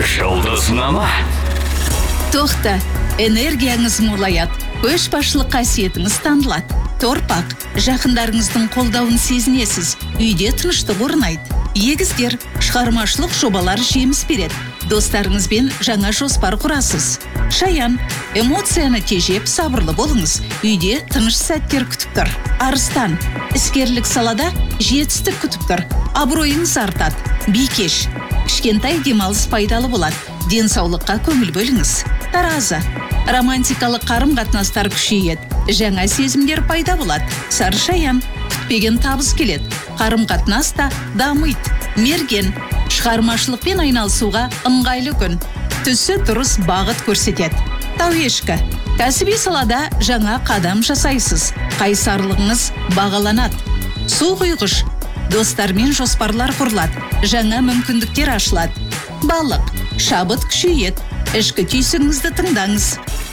Жұлдызнама. Тоқта, энергияңыз молаяды, көшбасшылық қасиетіңіз танылады. Торпақ, жақындарыңыздың қолдауын сезінесіз, үйде тыныштық орнайды. Егіздер, шығармашылық жобалар жеміс береді. Достарыңызбен жаңа жоспар құрасыз. Шаян, эмоцияны тежеп, сабырлы болыңыз. Үйде тыныш сәттер күтіп тұр. Арыстан, іскерлік салада жетістік күтіп тұр. Абыройыңыз артады. Бикеш, кішкентай демалыс пайдалы болады. Денсаулыққа көңіл бөліңіз. Таразы, романтикалық қарым-қатынастар күшейеді. Жаңа сезімдер пайда болады. Сарышаян, күтпеген табыс келеді. Қарым-қатынас та дамиды. Мерген, шығармашылықпен айналысуға ыңғайлы күн. Түсі дұрыс бағыт көрсетеді. Тауешкі, кәсіби салада жаңа қадам жасайсыз. Қайсарлығыңыз бағаланады. Су құйғыш, достармен жоспарлар құрылады. Жаңа мүмкіндіктер ашылады. Балық, шабыт күшейеді. Ішкі түйсігіңізді тыңдаңыз.